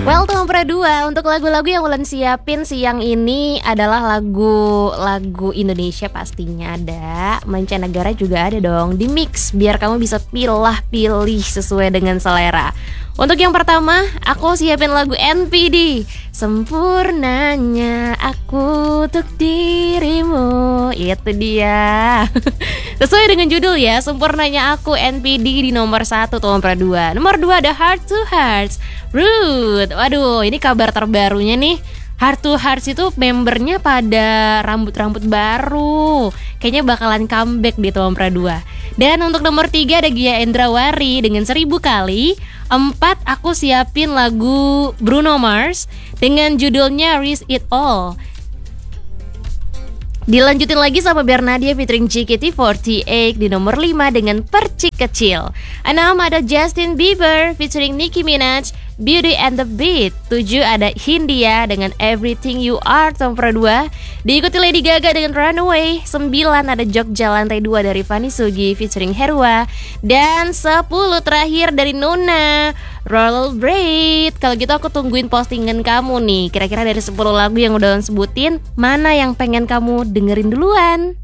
Well, nomor 2 untuk lagu-lagu yang Wulan siapin siang ini adalah lagu Indonesia pastinya ada, mancanegara juga ada dong, di mix biar kamu bisa pilih sesuai dengan selera. Untuk yang pertama, aku siapin lagu NPD, Sempurnanya Aku Untuk Dirimu. Itu dia. Sesuai dengan judul ya, Sempurnanya Aku NPD di nomor 1 tuh nomor 2. Nomor 2 ada Heart to Hearts, Rude. Waduh, ini kabar terbarunya nih. Heart to Hearts itu membernya pada rambut-rambut baru. Kayaknya bakalan comeback di nomor 2. Dan untuk nomor 3 ada Gia Endrawari dengan 1000 kali. 4 aku siapin lagu Bruno Mars dengan judulnya Risk It All. Dilanjutin lagi sama Bernadia featuring JKT48 di nomor 5 dengan Percik Kecil. 6 ada Justin Bieber featuring Nicki Minaj, Beauty and the Beat. 7 ada Hindia dengan Everything You Are nomor 2. Diikuti Lady Gaga dengan Runaway. 9 ada Jogja Lantai 2 dari Fanny Sugi featuring Herwa. Dan 10 terakhir dari Nona, Rollerblade. Kalau gitu aku tungguin postingan kamu nih. Kira-kira dari 10 lagu yang udah sebutin, mana yang pengen kamu dengerin duluan?